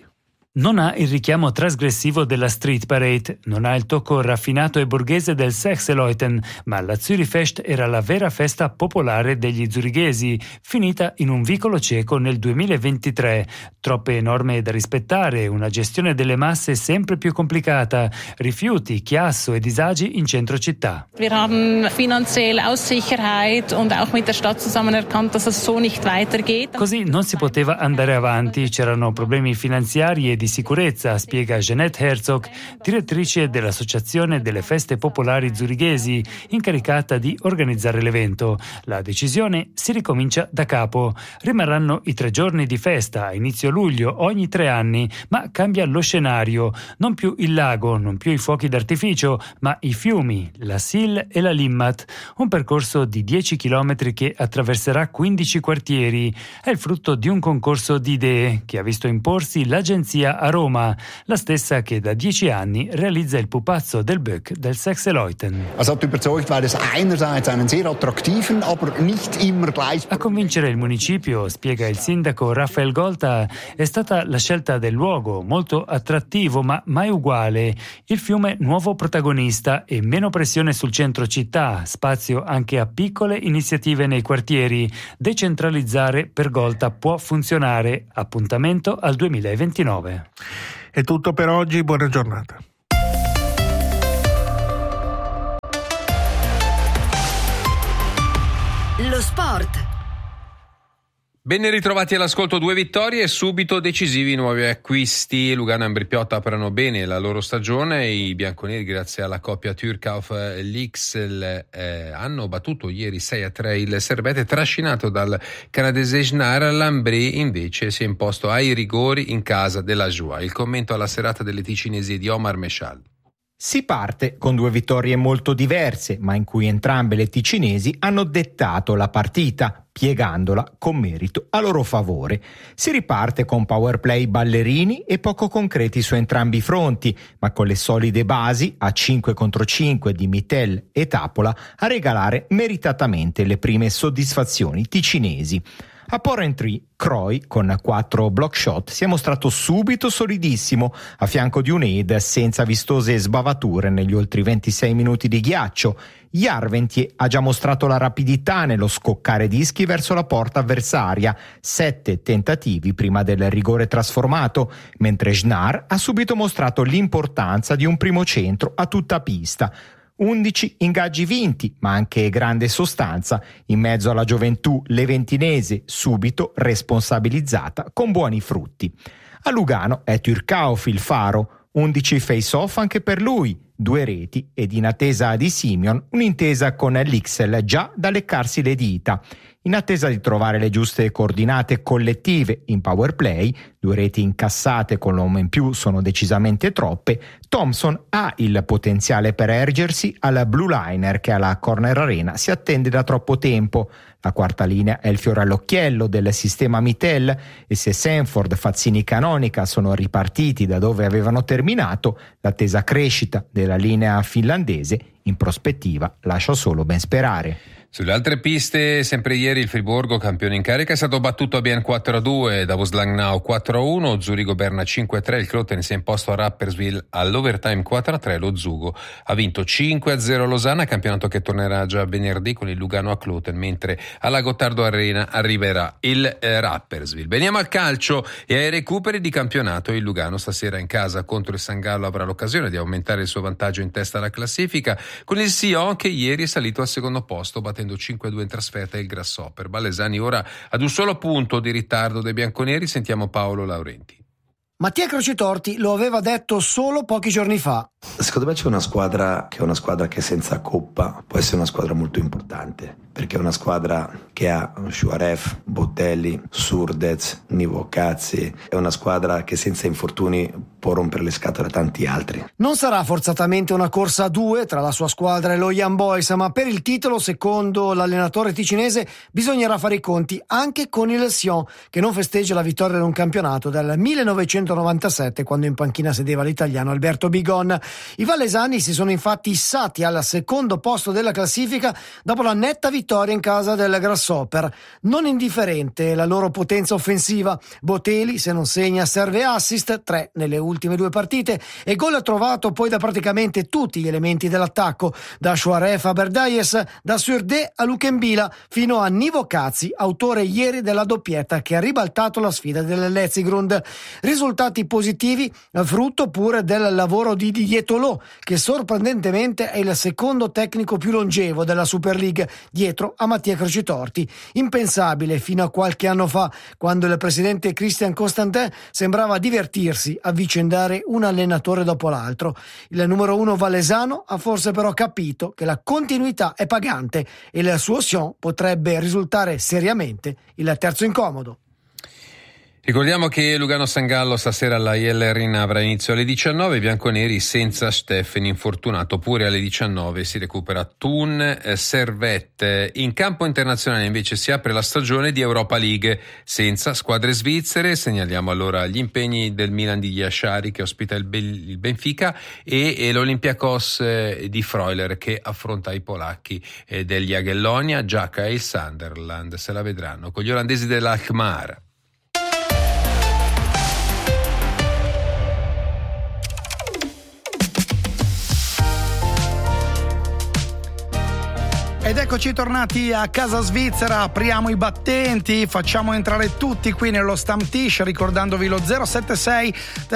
Non ha il richiamo trasgressivo della Street Parade, non ha il tocco raffinato e borghese del Sechseleuten, ma la Zürichfest era la vera festa popolare degli zurighesi, finita in un vicolo cieco nel duemilaventitré. Troppe norme da rispettare, una gestione delle masse sempre più complicata, rifiuti, chiasso e disagi in centro città. Wir haben finanzielle Aussicherheit und auch mit der Stadt zusammen erkannt, dass es so nicht weitergeht. Così non si poteva andare avanti, c'erano problemi finanziari e di sicurezza, spiega Jeanette Herzog, direttrice dell'Associazione delle Feste Popolari Zurighesi, incaricata di organizzare l'evento. La decisione: si ricomincia da capo. Rimarranno i tre giorni di festa a inizio luglio ogni tre anni, ma cambia lo scenario. Non più il lago, non più i fuochi d'artificio, ma i fiumi, la Sil e la Limmat. Un percorso di dieci chilometri che attraverserà quindici quartieri. È il frutto di un concorso di idee che ha visto imporsi l'agenzia a Roma, la stessa che da dieci anni realizza il pupazzo del Böck del Sechseleuten. A convincere il municipio, spiega il sindaco Raphael Golta, è stata la scelta del luogo, molto attrattivo ma mai uguale. Il fiume nuovo protagonista e meno pressione sul centro città, spazio anche a piccole iniziative nei quartieri. Decentralizzare per Golta può funzionare. Appuntamento al duemilaventinove. È tutto per oggi, buona giornata. Lo sport. Ben ritrovati all'ascolto, due vittorie e subito decisivi nuovi acquisti. Lugano e Ambrì-Piotta aprono bene la loro stagione. I bianconeri, grazie alla coppia Türkauf-Lixel, eh, hanno battuto ieri sei a tre il Servette, trascinato dal canadese Schnar. L'Ambrì invece si è imposto ai rigori in casa della Joie. Il commento alla serata delle ticinesi di Omar Meshal. Si parte con due vittorie molto diverse, ma in cui entrambe le ticinesi hanno dettato la partita, piegandola con merito a loro favore. Si riparte con power play ballerini e poco concreti su entrambi i fronti, ma con le solide basi a cinque contro cinque di Mittel e Tapola a regalare meritatamente le prime soddisfazioni ticinesi. A Porrentry, Croy, con quattro block shot, si è mostrato subito solidissimo, a fianco di un Ed senza vistose sbavature negli oltre ventisei minuti di ghiaccio. Järventie ha già mostrato la rapidità nello scoccare dischi verso la porta avversaria, sette tentativi prima del rigore trasformato, mentre Schnar ha subito mostrato l'importanza di un primo centro a tutta pista. undici ingaggi vinti, ma anche grande sostanza, in mezzo alla gioventù leventinese subito responsabilizzata con buoni frutti. A Lugano è Türkauf il faro, undici face-off anche per lui, due reti ed in attesa di Simeon un'intesa con l'Ixel già da leccarsi le dita. In attesa di trovare le giuste coordinate collettive in power play, due reti incassate con l'uomo in più sono decisamente troppe, Thompson ha il potenziale per ergersi al blue liner che alla Corner Arena si attende da troppo tempo. La quarta linea è il fiore all'occhiello del sistema Mittel e se Sanford, Fazzini, Canonica sono ripartiti da dove avevano terminato, l'attesa crescita della linea finlandese in prospettiva lascia solo ben sperare. Sulle altre piste, sempre ieri il Friburgo, campione in carica, è stato battuto a Bien quattro a due, Davos Langnau quattro a uno, Zurigo Berna cinque a tre, il Kloten si è imposto a Rapperswil all'overtime quattro a tre, lo Zugo ha vinto cinque a zero a Losanna, campionato che tornerà già venerdì con il Lugano a Kloten, mentre alla Gottardo Arena arriverà il eh, Rapperswil. Veniamo al calcio e ai recuperi di campionato. Il Lugano stasera in casa contro il San Gallo avrà l'occasione di aumentare il suo vantaggio in testa alla classifica, con il Sion che ieri è salito al secondo posto battendo cinque a due in trasferta il Grasshopper. Ballesani ora ad un solo punto di ritardo dei bianconeri. Sentiamo Paolo Laurenti. Mattia Crocitorti lo aveva detto solo pochi giorni fa. Secondo me c'è una squadra che è una squadra che senza Coppa può essere una squadra molto importante, perché è una squadra che ha Shuaref, Bottelli, Surdez, Nivo Cazzi, è una squadra che senza infortuni può rompere le scatole a tanti altri. Non sarà forzatamente una corsa a due tra la sua squadra e lo Young Boys, ma per il titolo, secondo l'allenatore ticinese, bisognerà fare i conti anche con il Sion, che non festeggia la vittoria di un campionato dal millenovecentonovantasette, quando in panchina sedeva l'italiano Alberto Bigon. I vallesani si sono infatti issati al secondo posto della classifica dopo la netta vittoria vittoria in casa del Grasshopper. Non indifferente la loro potenza offensiva. Botelli, se non segna, serve assist, tre nelle ultime due partite, e gol trovato poi da praticamente tutti gli elementi dell'attacco, da Chouaref a Berdaies, da Surde a Lukembila, fino a Nivo Cazzi, autore ieri della doppietta che ha ribaltato la sfida del Letzigrund. Risultati positivi, frutto pure del lavoro di Didier Tolot, che sorprendentemente è il secondo tecnico più longevo della Super League, dietro a Mattia Crocitorti. Impensabile fino a qualche anno fa, quando il presidente Christian Constantin sembrava divertirsi a vicendare un allenatore dopo l'altro. Il numero uno valesano ha forse però capito che la continuità è pagante e il suo Sion potrebbe risultare seriamente il terzo incomodo. Ricordiamo che Lugano San Gallo stasera alla I L Arena avrà inizio alle diciannove, i bianconeri senza Steffen infortunato, pure alle diciannove si recupera Thun eh, Servette. In campo internazionale invece si apre la stagione di Europa League senza squadre svizzere. Segnaliamo allora gli impegni del Milan di Yashari che ospita il, Be- il Benfica e, e l'Olympiakos eh, di Freuler che affronta i polacchi eh, degli Agellonia. Giacca e il Sunderland se la vedranno con gli olandesi dell'Alkmaar. Ed eccoci tornati a casa svizzera, apriamo i battenti, facciamo entrare tutti qui nello Stammtisch, ricordandovi lo zero sette sei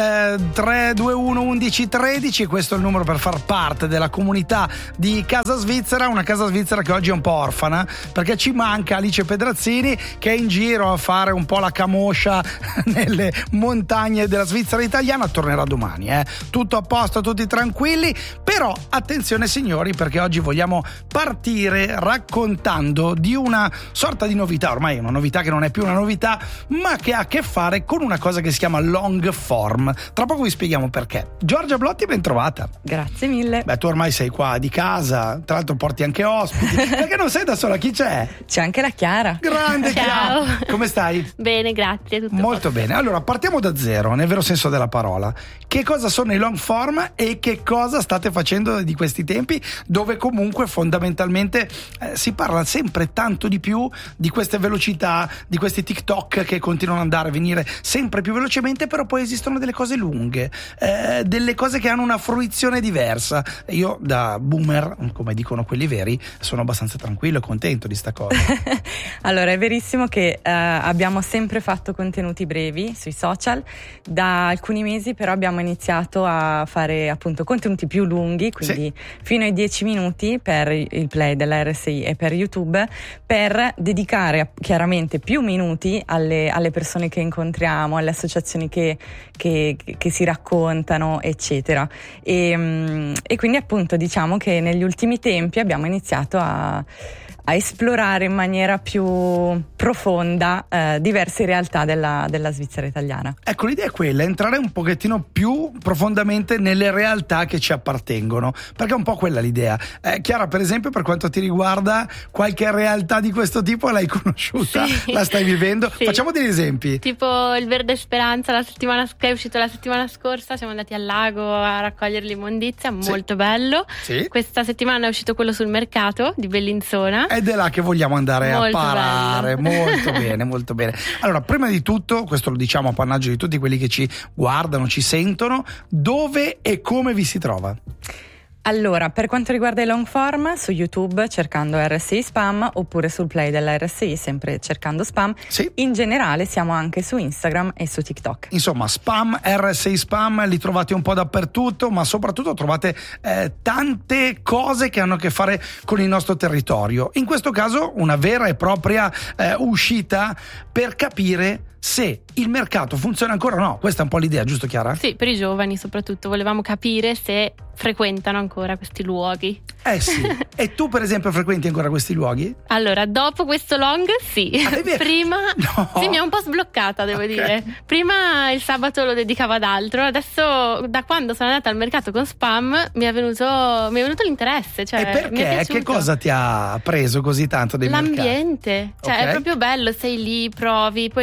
tre due uno uno uno tre zero, questo è il numero per far parte della comunità di Casa Svizzera, una Casa Svizzera che oggi è un po' orfana, perché ci manca Alice Pedrazzini che è in giro a fare un po' la camoscia nelle montagne della Svizzera italiana, tornerà domani, eh. Tutto a posto, tutti tranquilli, però attenzione signori, perché oggi vogliamo partire raccontando di una sorta di novità, ormai è una novità che non è più una novità, ma che ha a che fare con una cosa che si chiama long form. Tra poco vi spieghiamo perché. Giorgia Blotti, ben trovata. Grazie mille. Beh, tu ormai sei qua di casa, tra l'altro porti anche ospiti, perché non sei da sola, chi c'è? C'è anche la Chiara. Grande Ciao. Chiara, come stai? Bene, grazie. Tutto Molto posto. bene. Allora, partiamo da zero, nel vero senso della parola. Che cosa sono i long form e che cosa state facendo di questi tempi, dove comunque fondamentalmente eh, si parla sempre tanto di più di queste velocità, di questi TikTok che continuano ad andare a venire sempre più velocemente, però poi esistono delle cose lunghe, eh, delle cose che hanno una fruizione diversa. Io da boomer, come dicono quelli veri, sono abbastanza tranquillo e contento di sta cosa. Allora, è verissimo che eh, abbiamo sempre fatto contenuti brevi sui social, da alcuni mesi però abbiamo iniziato a fare appunto contenuti più lunghi, quindi sì, fino ai dieci minuti per il play della R S I e per YouTube, per dedicare chiaramente più minuti alle, alle persone che incontriamo, alle associazioni che, che, che si raccontano, eccetera. E, e quindi appunto diciamo che negli ultimi tempi abbiamo iniziato a a esplorare in maniera più profonda eh, diverse realtà della, della Svizzera italiana. Ecco, l'idea è quella, entrare un pochettino più profondamente nelle realtà che ci appartengono, perché è un po' quella l'idea. Eh, Chiara, per esempio, per quanto ti riguarda, qualche realtà di questo tipo l'hai conosciuta? Sì. La stai vivendo? Sì. Facciamo degli esempi. Tipo il Verde Speranza, la settimana che è uscito la settimana scorsa, siamo andati al lago a raccogliere l'immondizia, molto sì, bello. Sì. Questa settimana è uscito quello sul mercato di Bellinzona. Ed è là che vogliamo andare molto a parare. Bello. Molto bene, molto bene. Allora, prima di tutto, questo lo diciamo a pannaggio di tutti quelli che ci guardano, ci sentono, dove e come vi si trova? Allora, per quanto riguarda i long form, su YouTube cercando R S I Spam, oppure sul play della R S I sempre cercando Spam. Sì. In generale siamo anche su Instagram e su TikTok. Insomma, Spam, R S I Spam, li trovate un po' dappertutto, ma soprattutto trovate eh, tante cose che hanno a che fare con il nostro territorio. In questo caso una vera e propria eh, uscita per capire se il mercato funziona ancora o no. Questa è un po' l'idea, giusto Chiara? Sì, per i giovani soprattutto, volevamo capire se frequentano ancora questi luoghi. Eh sì. E tu per esempio frequenti ancora questi luoghi? Allora, dopo questo long sì. Ah, prima no. Sì, mi ha un po' sbloccata, devo okay. dire. Prima il sabato lo dedicavo ad altro, adesso da quando sono andata al mercato con Spam mi è venuto, mi è venuto l'interesse, cioè, e perché? Che cosa ti ha preso così tanto dei L'ambiente, mercati? Cioè okay. è proprio bello, sei lì, provi, poi la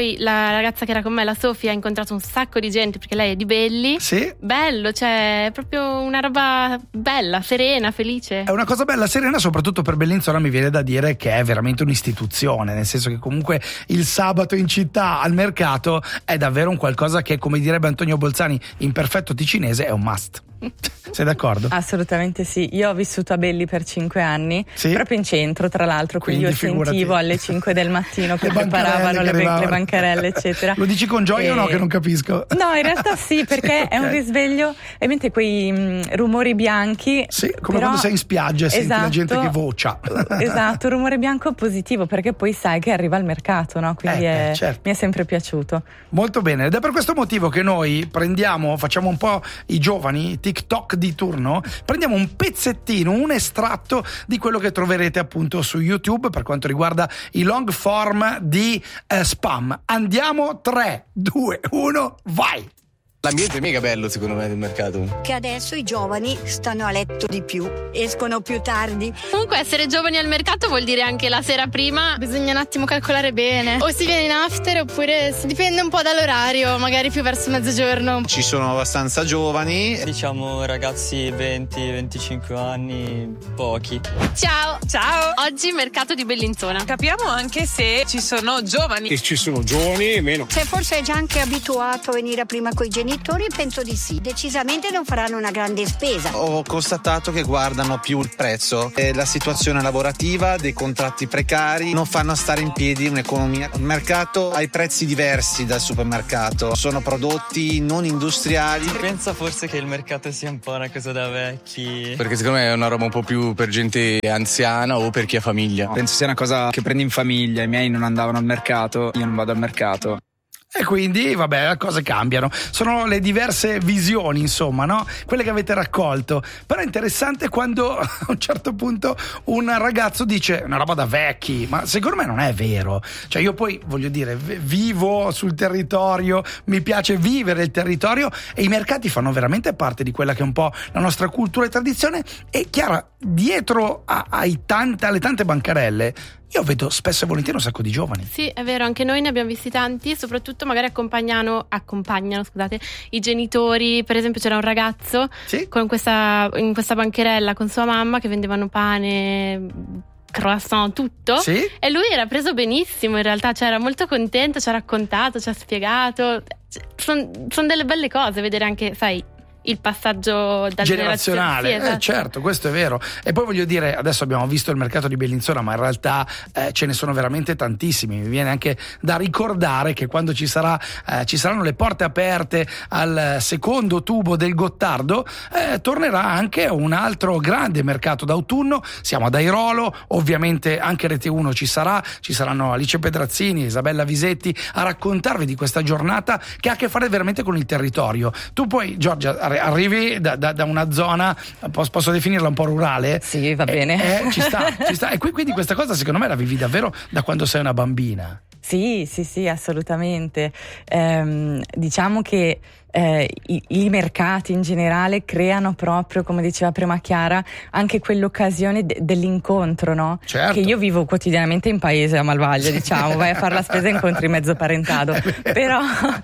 ragazza che era con me, la Sofia, ha incontrato un sacco di gente perché lei è di Belli. Sì. Bello, cioè è proprio una roba bella, serena, felice. È una cosa bella, serena, soprattutto per Bellinzona. Mi viene da dire che è veramente un'istituzione, nel senso che comunque il sabato in città al mercato è davvero un qualcosa che, come direbbe Antonio Bolzani in perfetto ticinese, è un must. Sei d'accordo? Assolutamente sì. Io ho vissuto a Belli per cinque anni, sì? proprio in centro, tra l'altro, quindi, quindi io figurati. Sentivo alle cinque del mattino che preparavano le, le bancarelle, eccetera. Lo dici con gioia e... o no? Che non capisco. No, in realtà sì, perché okay. è un risveglio, e mentre quei mh, rumori bianchi. Sì, come però... quando sei in spiaggia e esatto, senti la gente che vocia. Esatto, il rumore bianco positivo, perché poi sai che arriva al mercato, no? Quindi eh, è, certo. mi è sempre piaciuto. Molto bene, ed è per questo motivo che noi prendiamo, facciamo un po' i giovani TikTok di turno, prendiamo un pezzettino, un estratto di quello che troverete appunto su YouTube per quanto riguarda i long form di eh, Spam. Andiamo, tre, due, uno, vai! L'ambiente è mega bello secondo me del mercato. Che adesso i giovani stanno a letto di più, escono più tardi. Comunque essere giovani al mercato vuol dire anche la sera prima bisogna un attimo calcolare bene. O si viene in after oppure si dipende un po' dall'orario, magari più verso mezzogiorno. Ci sono abbastanza giovani. Diciamo ragazzi venti venticinque anni, pochi. Ciao! Ciao! Oggi mercato di Bellinzona. Capiamo anche se ci sono giovani. E ci sono giovani e meno. Se forse è già anche abituato a venire prima coi genitori, penso di sì. Decisamente non faranno una grande spesa. Ho constatato che guardano più il prezzo e la situazione lavorativa, dei contratti precari non fanno stare in piedi un'economia. Il mercato ha i prezzi diversi dal supermercato, sono prodotti non industriali. Penso forse che il mercato sia un po' una cosa da vecchi, perché secondo me è una roba un po' più per gente anziana o per chi ha famiglia. Penso sia una cosa che prendi in famiglia. I miei non andavano al mercato, io non vado al mercato. E quindi, vabbè, le cose cambiano. Sono le diverse visioni, insomma, no? Quelle che avete raccolto. Però è interessante quando a un certo punto un ragazzo dice una roba da vecchi, ma secondo me non è vero. Cioè io poi, voglio dire, vivo sul territorio, mi piace vivere il territorio e i mercati fanno veramente parte di quella che è un po' la nostra cultura e tradizione. E Chiara, dietro a, ai tante, alle tante bancarelle, io vedo spesso e volentieri un sacco di giovani. Sì, è vero, anche noi ne abbiamo visti tanti, soprattutto magari accompagnano, accompagnano scusate, i genitori. Per esempio c'era un ragazzo sì? con questa, in questa bancherella con sua mamma che vendevano pane, croissant, tutto, sì? E lui era preso benissimo in realtà, cioè era molto contento, ci ha raccontato, ci ha spiegato. Sono son delle belle cose vedere anche, sai, il passaggio dal generazionale, sì, esatto. eh, certo, questo è vero. E poi voglio dire, adesso abbiamo visto il mercato di Bellinzona, ma in realtà eh, ce ne sono veramente tantissimi. Mi viene anche da ricordare che quando ci sarà eh, ci saranno le porte aperte al secondo tubo del Gottardo, eh, tornerà anche un altro grande mercato d'autunno. Siamo ad Airolo, ovviamente anche Rete uno ci sarà, ci saranno Alice Pedrazzini, Isabella Visetti a raccontarvi di questa giornata che ha a che fare veramente con il territorio. Tu poi, Giorgia, arrivi da, da, da una zona, posso, posso definirla un po' rurale? Sì, va bene. Eh, eh, ci sta, ci sta. E qui, quindi questa cosa secondo me la vivi davvero da quando sei una bambina. Sì, sì, sì, assolutamente. Ehm, diciamo che eh, i, i mercati in generale creano proprio, come diceva prima Chiara, anche quell'occasione de- dell'incontro, no? Certo. Che io vivo quotidianamente in paese a Malvaglia, diciamo, vai a fare la spesa e incontri mezzo parentado. Però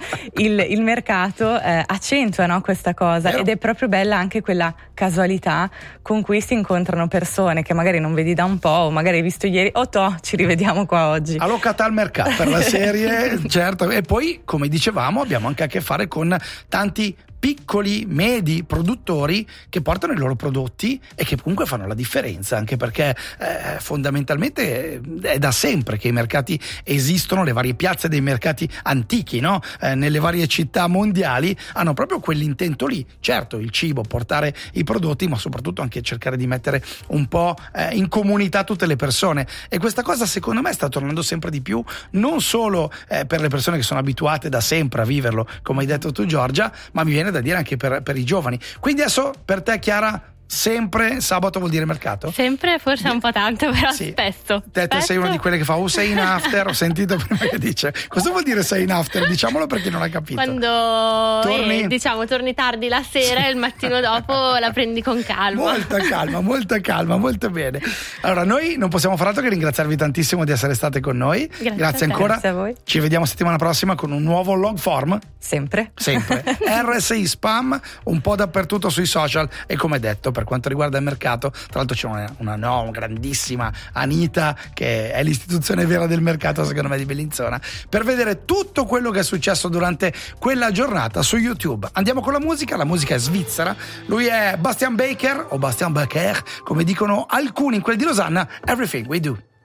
il, il mercato eh, accentua, no, questa cosa, ed è proprio bella anche quella casualità con cui si incontrano persone che magari non vedi da un po', o magari hai visto ieri, o to, ci rivediamo qua oggi. Allocata al mercato per la serie, certo. E poi, come dicevamo, abbiamo anche a che fare con tanti piccoli, medi produttori che portano i loro prodotti e che comunque fanno la differenza, anche perché eh, fondamentalmente è da sempre che i mercati esistono, le varie piazze dei mercati antichi, no? Eh, nelle varie città mondiali hanno proprio quell'intento lì, certo il cibo, portare i prodotti, ma soprattutto anche cercare di mettere un po' eh, in comunità tutte le persone, e questa cosa secondo me sta tornando sempre di più, non solo eh, per le persone che sono abituate da sempre a viverlo, come hai detto tu Giorgia, ma mi viene da dire anche per, per i giovani. Quindi adesso per te Chiara Sempre sabato vuol dire mercato? Sempre, forse un po' tanto, però sì. spesso. Te, te spesso. sei una di quelle che fa oh sei in after, ho sentito prima che dice cosa vuol dire sei in after? Diciamolo per chi non ha capito. Quando torni... eh, diciamo torni tardi la sera e il mattino dopo la prendi con calma. Molta calma, molta calma, molto bene. Allora noi non possiamo fare altro che ringraziarvi tantissimo di essere state con noi. Grazie, Grazie ancora. Grazie a voi. Ci vediamo settimana prossima con un nuovo long form. Sempre. Sempre. R S I Spam un po' dappertutto sui social e come detto per quanto riguarda il mercato, tra l'altro c'è una, una no, grandissima Anita che è l'istituzione vera del mercato secondo me di Bellinzona, per vedere tutto quello che è successo durante quella giornata su YouTube. Andiamo con la musica, la musica è svizzera, lui è Bastian Baker o Bastian Baker come dicono alcuni in quelli di Losanna. Everything We Do.